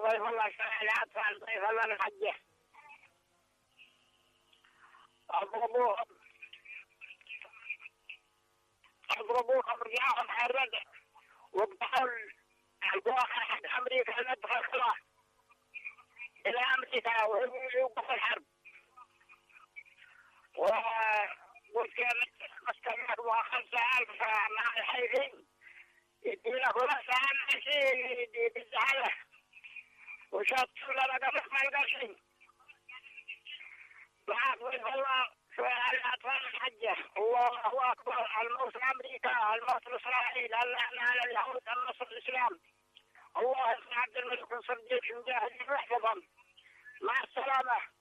ضيف الله شرع الأطفال ضيف الله الحجة اضربوهم رجعهم حرد وقطعوا الجواخر حق أمريكا المدخل خلاص إلى أمريكا وهم يوقفوا الحرب وكانت مستمر 5,000 مع الحيثين يدينا فرصة عن شيء بالزعلة وشاطر لنا قبل ما يقشين وعافوا الله شوية على الأطفال الحجة الله أكبر الموت لأمريكا الموت لإسرائيل اللعنة على اليهود النصر الإسلام الله يسمع عبد الملك نصر الجيش المجاهدين ويحفظهم مع السلامة.